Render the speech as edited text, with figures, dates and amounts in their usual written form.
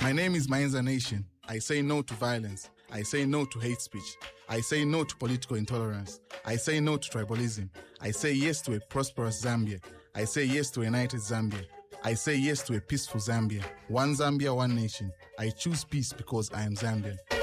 My name is Mainza Nation. I say no to violence. I say no to hate speech. I say no to political intolerance. I say no to tribalism. I say yes to a prosperous Zambia. I say yes to a united Zambia. I say yes to a peaceful Zambia. One Zambia, one nation. I choose peace because I am Zambian.